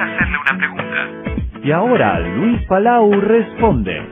hacerle una pregunta. Y ahora Luis Palau responde.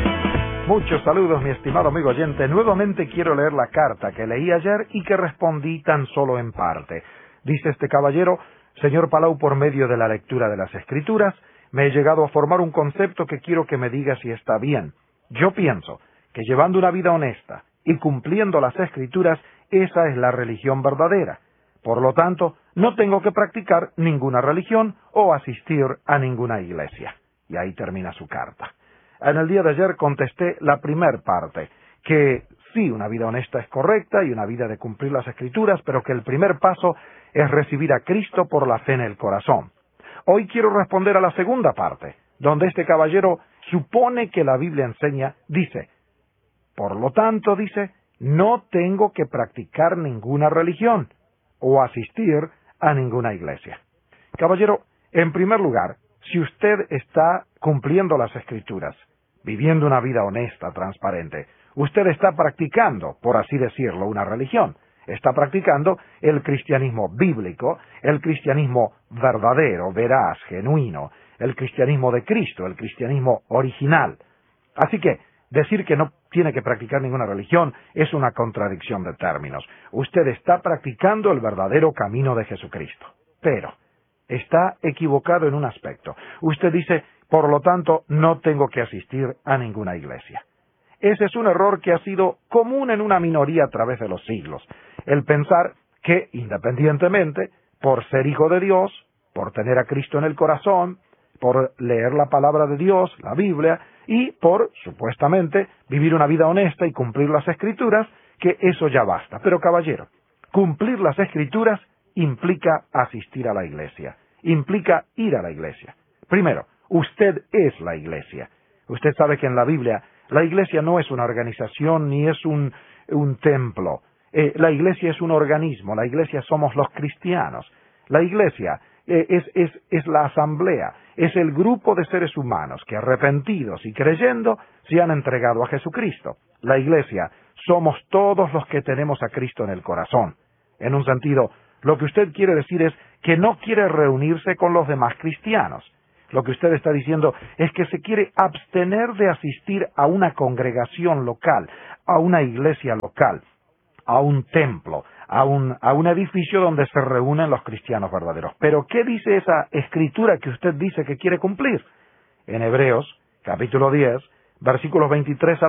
Muchos saludos, mi estimado amigo oyente. Nuevamente quiero leer la carta que leí ayer y que respondí tan solo en parte. Dice este caballero: señor Palau, por medio de la lectura de las Escrituras, me he llegado a formar un concepto que quiero que me diga si está bien. Yo pienso que llevando una vida honesta y cumpliendo las Escrituras, esa es la religión verdadera. Por lo tanto, no tengo que practicar ninguna religión o asistir a ninguna iglesia. Y ahí termina su carta. En el día de ayer contesté la primer parte, que sí, una vida honesta es correcta y una vida de cumplir las Escrituras, pero que el primer paso es recibir a Cristo por la fe en el corazón. Hoy quiero responder a la segunda parte, donde este caballero supone que la Biblia enseña, dice, por lo tanto, dice, no tengo que practicar ninguna religión o asistir a ninguna iglesia. Caballero, en primer lugar, si usted está cumpliendo las Escrituras, viviendo una vida honesta, transparente, usted está practicando, por así decirlo, una religión. Está practicando el cristianismo bíblico, el cristianismo verdadero, veraz, genuino, el cristianismo de Cristo, el cristianismo original. Así que decir que no tiene que practicar ninguna religión es una contradicción de términos. Usted está practicando el verdadero camino de Jesucristo. Pero está equivocado en un aspecto. Usted dice, por lo tanto, no tengo que asistir a ninguna iglesia. Ese es un error que ha sido común en una minoría a través de los siglos. El pensar que, independientemente, por ser hijo de Dios, por tener a Cristo en el corazón, por leer la palabra de Dios, la Biblia, y por, supuestamente, vivir una vida honesta y cumplir las Escrituras, que eso ya basta. Pero, caballero, cumplir las Escrituras implica asistir a la iglesia, implica ir a la iglesia. Primero, usted es la iglesia. Usted sabe que en la Biblia la iglesia no es una organización ni es un templo. La iglesia es un organismo, la iglesia somos los cristianos. La iglesia es la asamblea, es el grupo de seres humanos que arrepentidos y creyendo se han entregado a Jesucristo. La iglesia somos todos los que tenemos a Cristo en el corazón. En un sentido, lo que usted quiere decir es que no quiere reunirse con los demás cristianos. Lo que usted está diciendo es que se quiere abstener de asistir a una congregación local, a una iglesia local, a un templo, a un edificio donde se reúnen los cristianos verdaderos. Pero, ¿qué dice esa escritura que usted dice que quiere cumplir? En Hebreos, capítulo 10, versículos 23 al